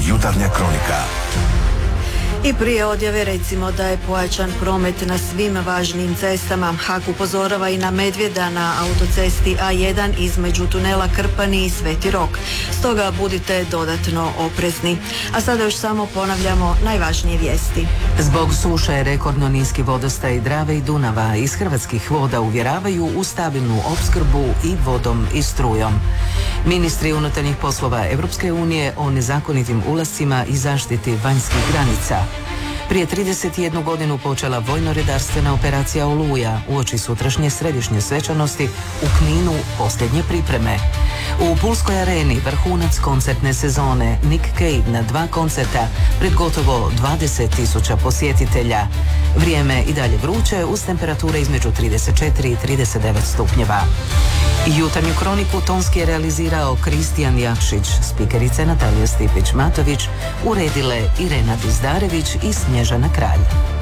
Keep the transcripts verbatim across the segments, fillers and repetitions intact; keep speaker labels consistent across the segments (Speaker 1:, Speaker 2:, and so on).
Speaker 1: Jutarnja kronika.
Speaker 2: I prije odjave recimo da je pojačan promet na svim važnim cestama. H A K upozorava i na medvjeda na autocesti A jedan između tunela Krpani i Sveti Rok. Stoga budite dodatno oprezni. A sada još samo ponavljamo najvažnije vijesti.
Speaker 3: Zbog suše rekordno niski vodostaj Drave i Dunava iz Hrvatskih voda uvjeravaju u stabilnu opskrbu i vodom i strujom. Ministri unutarnjih poslova Europske unije o nezakonitim ulascima i zaštiti vanjskih granica. Prije trideset jednu godinu počela vojno-redarstvena operacija Oluja uoči sutrašnje središnje svečanosti u Kninu posljednje pripreme. U Pulskoj areni vrhunac koncertne sezone Nick Cave na dva koncerta pred gotovo dvadeset tisuća posjetitelja. Vrijeme i dalje vruće uz temperature između trideset četiri i trideset devet stupnjeva. Jutarnju kroniku tonski je realizirao Kristijan Jakšić, spikerice Natalija Stipić-Matović, uredile Irena Dizdarević i Snježana Kralj.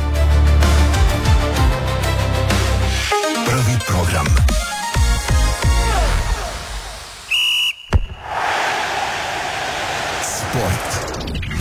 Speaker 1: Prvi program. Sport.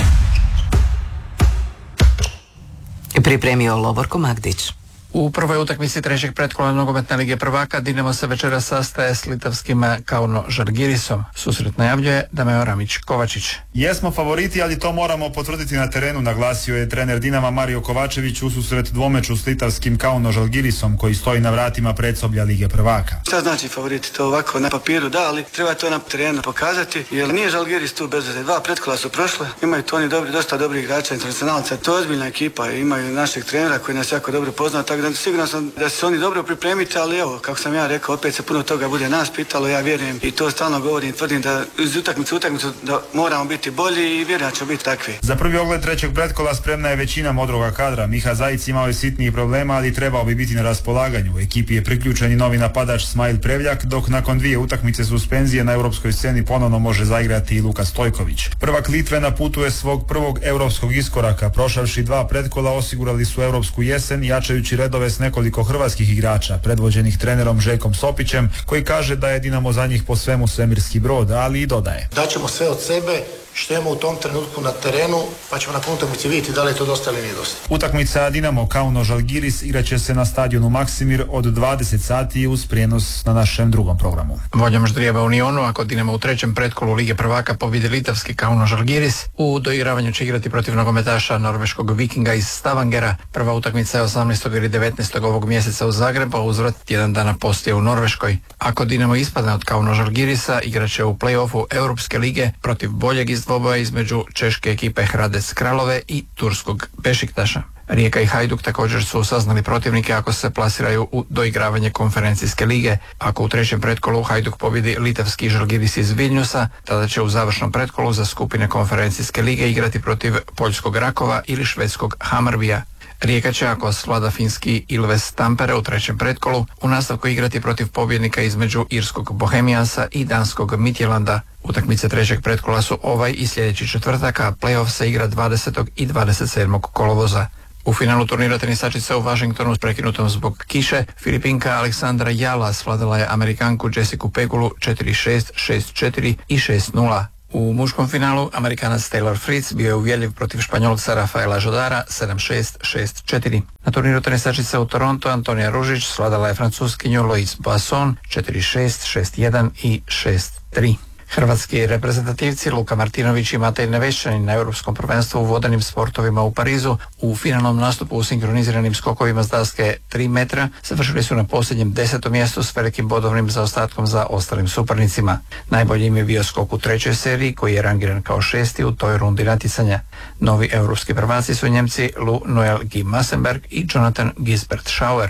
Speaker 3: Pripremio Lovorko Magdić.
Speaker 4: U prvoj utakmici trećeg pretkola nogometne lige prvaka Dinamo se večera sastaje s litavskim Kauno Žalgirisom. Susret najavljuje Dameo Ramić-Kovačić.
Speaker 5: Jesmo favoriti, ali to moramo potvrditi na terenu, naglasio je trener Dinama Mario Kovačević u susret dvomeču s litavskim Kauno Žalgirisom koji stoji na vratima predsoblja lige prvaka.
Speaker 6: Šta znači favoriti? To ovako na papiru da, ali treba to na terenu pokazati, jer nije Žalgiris tu bez veze. Dva pretkola su prošle, imaju to oni dobri, dosta dobrih igrača, internacionalca, to je ozbiljna ekipa, imaju našeg trenera koji nas jako dobro pozna, tako da sigurno sam da se oni dobro pripremiti, ali evo, kako sam ja rekao, opet se puno toga bude nas pitalo, ja vjerujem i to stalno govorim, tvrdim da iz utakmice u utakmicu da moramo biti bolji i vjerujem da će biti takvi.
Speaker 5: Za prvi ogled trećeg pretkola spremna je većina modroga kadra. Miha Zajic imao je sitnijih problema, ali trebao bi biti na raspolaganju. U ekipi je priključen i novi napadač Smajl Prevljak, dok nakon dvije utakmice suspenzije na europskoj sceni ponovno može zaigrati i Luka Stojković. Prvak Litve na putu je svog prvog europskog iskoraka. Prošavši dva pretkola osigurali su europsku jesen, jačajući redove s nekoliko hrvatskih igrača, predvođenih trenerom Željkom Sopićem, koji kaže da je Dinamo za njih po svemu svemirski brod, ali i dodaje:
Speaker 7: daćemo sve od sebe što imamo u tom trenutku na terenu, pa ćemo na utakmici vidjeti da li je to dosta ili nije dosta.
Speaker 5: Utakmica Dinamo Kauno Žalgiris igraće se na stadionu Maksimir od dvadeset sati uz prijenos na našem drugom programu.
Speaker 4: Voljom ždrijeba u Nionu, ako Dinamo u trećem pretkolu Lige prvaka pobjedi litavski Kauno Žalgiris, u doigravanju će igrati protiv nogometaša norveškog Vikinga iz Stavangera. Prva utakmica je osamnaestog ili devetnaestog ovog mjeseca u Zagrebu, a uzvrat tjedan dana poslije u Norveškoj. Ako Dinamo ispadne od Kauno Žalgirisa, igraće u play-offu Europske lige protiv boljeg iz dvoboja između češke ekipe Hradec Kralove i turskog Bešiktaša. Rijeka i Hajduk također su saznali protivnike ako se plasiraju u doigravanje konferencijske lige. Ako u trećem pretkolu Hajduk pobjedi litavski Žalgiris iz Vilniusa, tada će u završnom pretkolu za skupine konferencijske lige igrati protiv poljskog Rakova ili švedskog Hamarbija. Rijeka će, ako svlada finski Ilves Tampere u trećem pretkolu, u nastavku igrati protiv pobjednika između irskog Bohemiansa i danskog Midtjylanda. Utakmice trećeg pretkola su ovaj i sljedeći četvrtak, a play-off se igra dvadesetog i dvadeset sedmog kolovoza. U finalu turnira tenisačica u Washingtonu s prekinutom zbog kiše, Filipinka Aleksandra Jala svladala je Amerikanku Jessicu Pegulu četiri šest, šest četiri i šest nula. U muškom finalu Amerikanac Taylor Fritz bio je uvjerljiv protiv Španjolca Rafaela Žodara sedam šest, šest četiri. Na turniru tenisačica u Toronto Antonija Ružić svladala je Francuskinju Lois Boisson četiri šest, šest jedan i šest tri. Hrvatski reprezentativci Luka Martinović i Matej Nevešćanin na Europskom prvenstvu u vodenim sportovima u Parizu u finalnom nastupu u sinkroniziranim skokovima s daske tri metra završili su na posljednjem desetom mjestu s velikim bodovnim zaostatkom za ostalim suparnicima. Najbolji im je bio skok u trećoj seriji koji je rangiran kao šesti u toj rundi natjecanja. Novi europski prvaci su Njemci Lu Noel G. Massenberg i Jonathan Gisbert Schauer.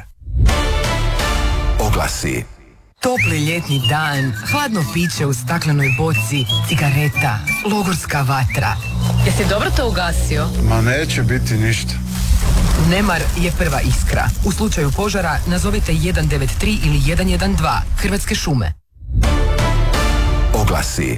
Speaker 1: Oglasi.
Speaker 8: Topli ljetni dan, hladno piće u staklenoj boci, cigareta, logorska vatra. Jesi dobro to ugasio?
Speaker 9: Ma neće biti ništa.
Speaker 8: Nemar je prva iskra. U slučaju požara nazovite jedan devet tri ili jedan jedan dva. Hrvatske šume.
Speaker 1: Oglasi.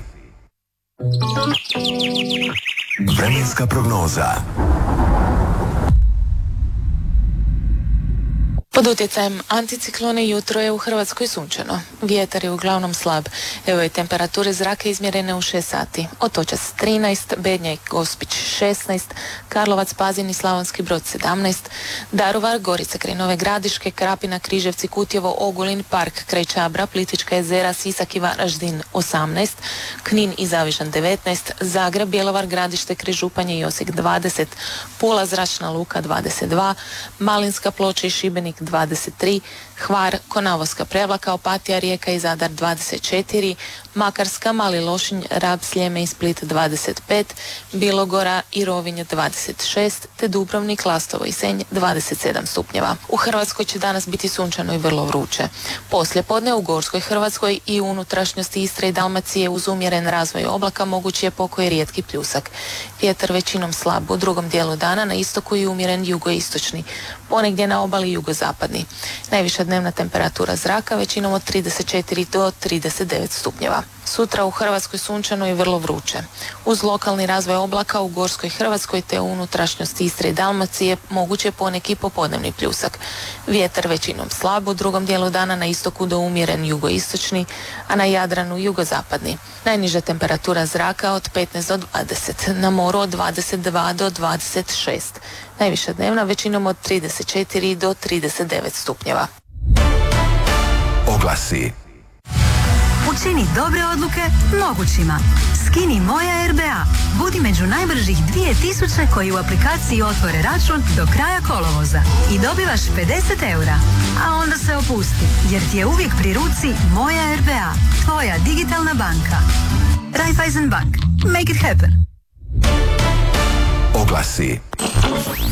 Speaker 1: Vremenska prognoza.
Speaker 10: Pod Pod utjecajem anticiklone jutro je u Hrvatskoj sunčano. Vjetar je uglavnom slab. Evo je temperature zraka izmjerene u šest sati. Otočac trinaest, Bednja i Gospić šesnaest, Karlovac, Pazin i Slavonski Brod sedamnaest, Daruvar, Gorica kraj Nove Gradiške, Krapina, Križevci, Kutjevo, Ogulin, Park kraj Čabra, Plitvička jezera, Sisak i Varaždin osamnaest, Knin i Zavižan devetnaest, Zagreb, Bjelovar, Gradište, kraj Županje i Osijek dvadeset, Pula, Zračna luka dvadeset dva, Malinska Ploča i Šibenik dvadeset tri, Hvar, Konavoska, Prevlaka, Opatija, Rijeka i Zadar dvadeset četiri, Makarska, Mali Lošinj, Rab, Sljeme i Split dvadeset pet, Bilogora i Rovinj dvadeset šest, te Dubrovnik, Lastovo i Senj dvadeset sedam stupnjeva. U Hrvatskoj će danas biti sunčano i vrlo vruće. Poslije podne u Gorskoj Hrvatskoj i u unutrašnjosti Istre i Dalmacije uz umjeren razvoj oblaka mogući je pokoj rijetki pljusak. Vjetar većinom slab, u drugom dijelu dana na istoku i umjeren jugoistočni, ponegdje na obali jugozapadni. Najviša dnevna temperatura zraka većinom od trideset četiri do trideset devet stupnjeva. Sutra u Hrvatskoj sunčano i vrlo vruće. Uz lokalni razvoj oblaka u Gorskoj Hrvatskoj te u unutrašnjosti Istre i Dalmacije moguće poneki popodnevni pljusak. Vjetar većinom slab, u drugom dijelu dana na istoku do umjeren jugoistočni, a na Jadranu jugozapadni. Najniža temperatura zraka od petnaest do dvadeset, na moru od dvadeset dva do dvadeset šest. Najviša dnevna većinom od trideset četiri do trideset devet stupnjeva.
Speaker 1: Oglasi.
Speaker 11: Učini dobre odluke mogućima. Skini Moja R B A. Budi među najbržih dvije tisuće koji u aplikaciji otvore račun do kraja kolovoza. I dobivaš pedeset eura. A onda se opusti, jer ti je uvijek pri ruci Moja R B A. Tvoja digitalna banka. Raiffeisen Bank. Make it happen.
Speaker 1: Oglasi.